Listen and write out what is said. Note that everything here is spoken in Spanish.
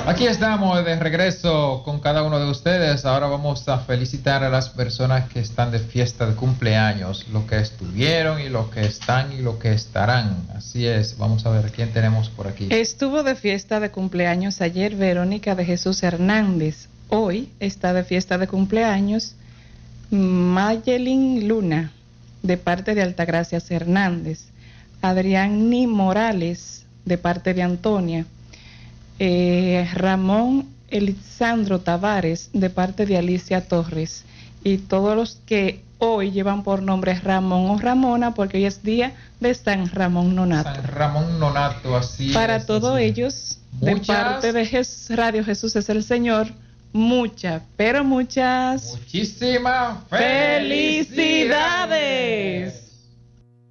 Aquí estamos de regreso con cada uno de ustedes. Ahora vamos a felicitar a las personas que están de fiesta de cumpleaños, los que estuvieron y los que están y los que estarán. Así es, vamos a ver quién tenemos por aquí. Estuvo de fiesta de cumpleaños ayer Verónica de Jesús Hernández. Hoy está de fiesta de cumpleaños Mayelin Luna, de parte de Altagracias Hernández. Adrián Morales, de parte de Antonia. Ramón Elisandro Tavares, de parte de Alicia Torres, y todos los que hoy llevan por nombre Ramón o Ramona, porque hoy es día de San Ramón Nonato. San Ramón Nonato, así para es. todos Así ellos, de parte de Radio Jesús es el Señor, muchas muchísimas felicidades.